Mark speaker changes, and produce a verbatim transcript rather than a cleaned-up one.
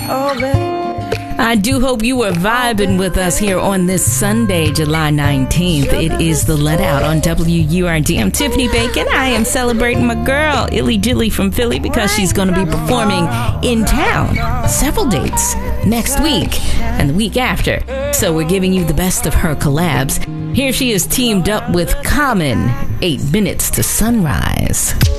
Speaker 1: Oh, baby.
Speaker 2: I do hope you were vibing with us here on this Sunday, July nineteenth. It is the Let Out on W U R D. I'm Tiffany Bacon. I am celebrating my girl, Illy Jilly from Philly, because she's going to be performing in town. Several dates next week and the week after. So we're giving you the best of her collabs. Here she is teamed up with Common, Eight Minutes to Sunrise.